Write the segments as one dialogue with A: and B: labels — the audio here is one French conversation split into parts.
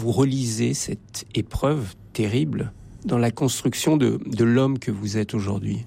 A: vous relisez cette épreuve terrible dans la construction de l'homme que vous êtes aujourd'hui?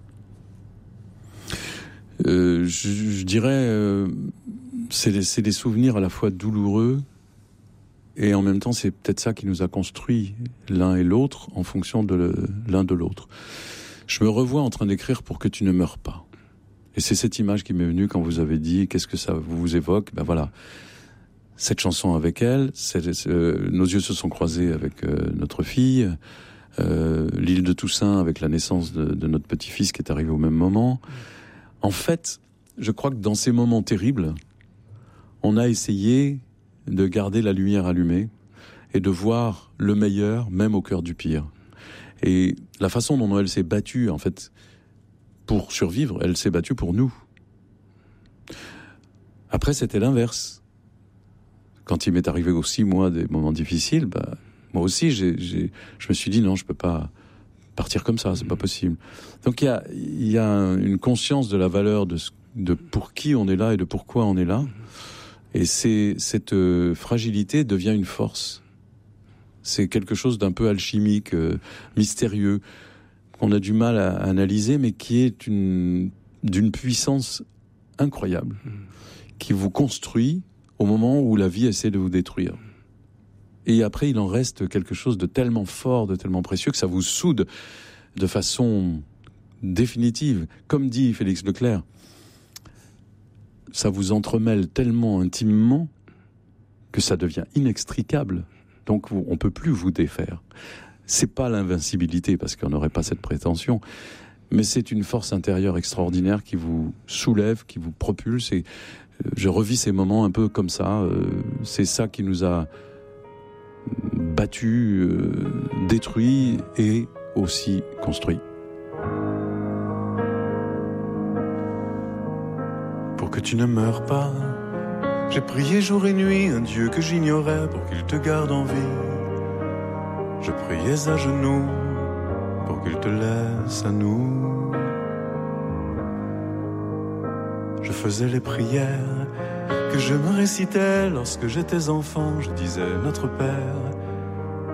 B: Je dirais, c'est des souvenirs à la fois douloureux et en même temps, c'est peut-être ça qui nous a construits l'un et l'autre en fonction de l'un de l'autre. Je me revois en train d'écrire Pour que tu ne meurs pas. Et c'est cette image qui m'est venue quand vous avez dit qu'est-ce que ça vous évoque. Ben voilà, cette chanson avec elle, nos yeux se sont croisés avec notre fille, l'île de Toussaint avec la naissance de notre petit-fils qui est arrivé au même moment. En fait, je crois que dans ces moments terribles, on a essayé de garder la lumière allumée et de voir le meilleur, même au cœur du pire. Et la façon dont Noël s'est battue, en fait, pour survivre, elle s'est battue pour nous. Après, c'était l'inverse. Quand il m'est arrivé aussi, moi, des moments difficiles, moi aussi, je me suis dit, non, je peux pas partir comme ça, c'est pas possible. Donc il y a une conscience de la valeur de pour qui on est là et de pourquoi on est là. Et cette fragilité devient une force. C'est quelque chose d'un peu alchimique, mystérieux, qu'on a du mal à analyser, mais qui est d'une puissance incroyable, qui vous construit au moment où la vie essaie de vous détruire. Et après, il en reste quelque chose de tellement fort, de tellement précieux, que ça vous soude de façon définitive. Comme dit Félix Leclerc, ça vous entremêle tellement intimement que ça devient inextricable. Donc on ne peut plus vous défaire. C'est pas l'invincibilité, parce qu'on n'aurait pas cette prétention, mais c'est une force intérieure extraordinaire qui vous soulève, qui vous propulse. Et je revis ces moments un peu comme ça. C'est ça qui nous a battus, détruits et aussi construits.
C: Pour que tu ne meurs pas, j'ai prié jour et nuit un Dieu que j'ignorais pour qu'il te garde en vie. Je priais à genoux pour qu'il te laisse à nous. Je faisais les prières que je me récitais lorsque j'étais enfant. Je disais Notre Père